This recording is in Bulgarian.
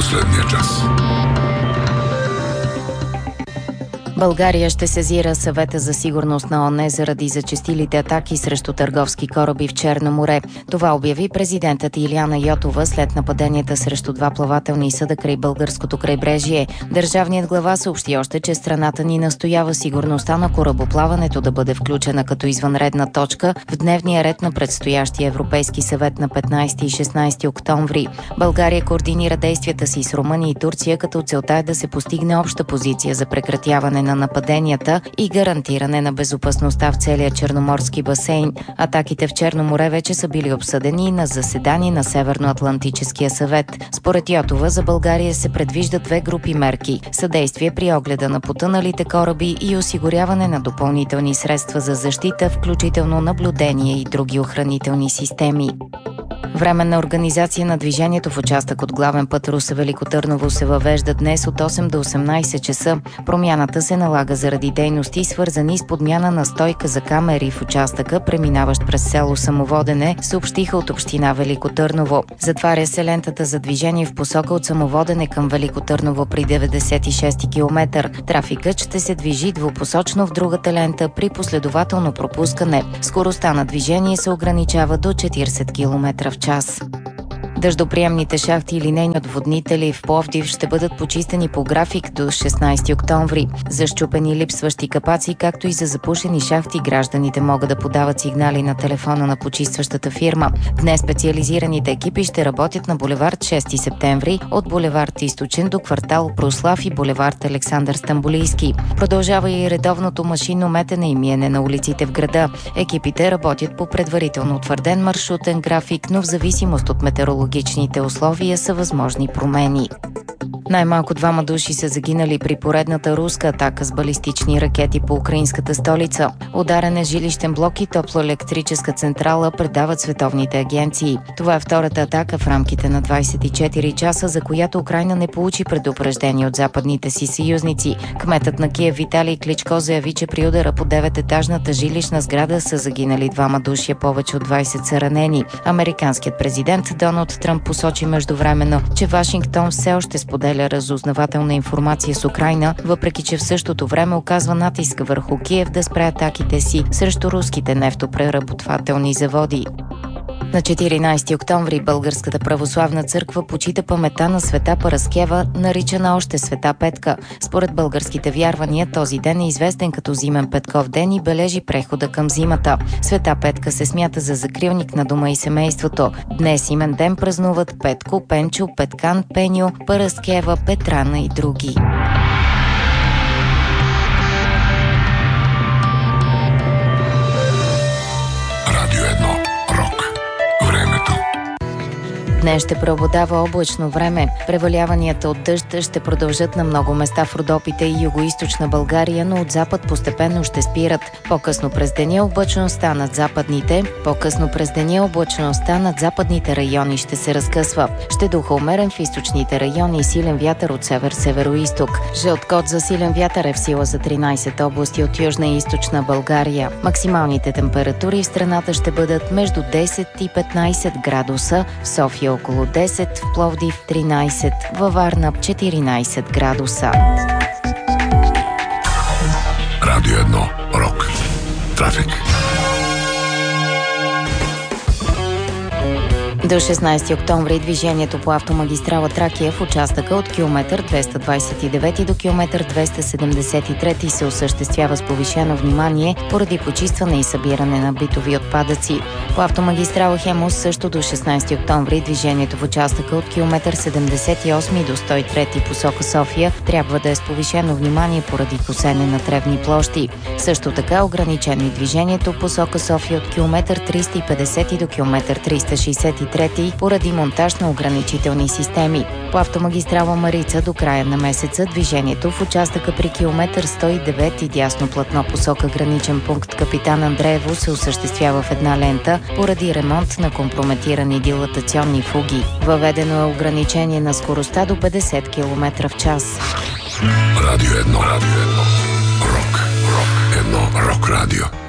последния час. България ще сезира Съвета за сигурност на ООН заради зачестилите атаки срещу търговски кораби в Черно море. Това обяви президентът Илияна Йотова след нападенията срещу два плавателни съда край българското крайбрежие. Държавният глава съобщи още, че страната ни настоява сигурността на корабоплаването да бъде включена като извънредна точка в дневния ред на предстоящия Европейски съвет на 15 и 16 октомври. България координира действията си с Румъния и Турция, като целта е да се постигне обща позиция за прекратяване на нападенията и гарантиране на безопасността в целия черноморски басейн. Атаките в Черно море вече са били обсъдени на заседание на Северноатлантическия съвет. Според Йотова за България се предвиждат две групи мерки – съдействие при огледа на потъналите кораби и осигуряване на допълнителни средства за защита, включително наблюдение и други охранителни системи. Временна организация на движението в участък от главен път Русе-Велико Търново се въвежда днес от 8 до 18 часа. Промяната се налага заради дейности, свързани с подмяна на стойка за камери в участъка, преминаващ през село Самоводене, съобщиха от община Велико Търново. Затваря се лентата за движение в посока от Самоводене към Велико Търново при 96 км. Трафикът ще се движи двупосочно в другата лента при последователно пропускане. Скоростта на движение се ограничава до 40 км в час. Дъждоприемните шахти и линейни отводнители в Пловдив ще бъдат почистени по график до 16 октомври. За счупени липсващи капаци, както и за запушени шахти, гражданите могат да подават сигнали на телефона на почистващата фирма. Днес специализираните екипи ще работят на булевард 6 септември, от булевард Източен до квартал Прослав и булевард Александър Стамболийски. Продължава и редовното машинно метене и миене на улиците в града. Екипите работят по предварително утвърден маршрутен график, но в зависимост от метеорологичните условия са възможни промени. Най-малко 2 души са загинали при поредната руска атака с балистични ракети по украинската столица. Ударен е жилищен блок и топлоелектрическа централа, предават световните агенции. Това е втората атака в рамките на 24 часа, за която Украйна не получи предупреждение от западните си съюзници. Кметът на Киев Виталий Кличко заяви, че при удара по 9-етажната жилищна сграда са загинали 2 души, повече от 20 са ранени. Американският президент Доналд Тръмп посочи междувременно, че Вашингтон все още споделя разузнавателна информация с Украйна, въпреки че в същото време оказва натиск върху Киев да спре атаките си срещу руските нефтопреработвателни заводи. На 14 октомври Българската православна църква почита паметта на света Параскева, наричана още Света Петка. Според българските вярвания този ден е известен като Зимен Петков ден и бележи прехода към зимата. Света Петка се смята за закрилник на дома и семейството. Днес имен ден празнуват Петко, Пенчо, Петкан, Пеньо, Параскева, Петрана и други. Днес ще преобладава облачно време. Преваляванията от дъжд ще продължат на много места в Родопите и югоизточна България, но от запад постепенно ще спират. По-късно през деня облачността над западните райони ще се разкъсва. Ще духа умерен в източните райони и силен вятър от север-североизток. Жълт код за силен вятър е в сила за 13 области от южна и източна България. Максималните температури в страната ще бъдат между 10 и 15 градуса, в София около 10, в Пловдив 13, във Варна 14 градуса. Радио 1. Рок. Трафик. До 16 октомври движението по автомагистрала Тракия в участъка от километър 229 до километър 273 се осъществява с повишено внимание поради почистване и събиране на битови отпадъци. По автомагистрала Хемус също до 16 октомври движението в участъка от километър 78 до 103 посока София трябва да е с повишено внимание поради косене на тревни площи. Също така ограничено и движението посока София от километър 350 до километър 363 поради монтаж на ограничителни системи. По автомагистрала Марица до края на месеца движението в участъка при километър 109 и дясно платно посока граничен пункт Капитан Андреево се осъществява в една лента поради ремонт на компрометирани дилатационни фуги. Въведено е ограничение на скоростта до 50 км в час. Радио 1. Рок. Рок. 1. Рок радио.